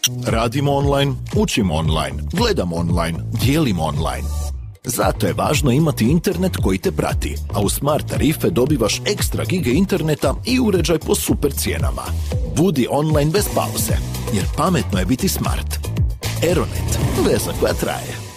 Radimo online, učimo online, gledamo online, dijelimo online. Zato je važno imati internet koji te prati, a u Smart tarife dobivaš ekstra gige interneta i uređaj po super cijenama. Budi online bez pauze, jer pametno je biti smart. Aeronet, veza koja traje.